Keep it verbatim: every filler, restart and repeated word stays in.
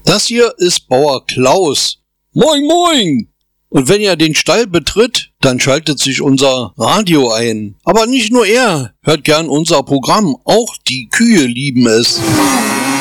Das hier ist Bauer Klaus. Moin moin! Und wenn er den Stall betritt, dann schaltet sich unser Radio ein. Aber nicht nur er hört gern unser Programm, auch die Kühe lieben es.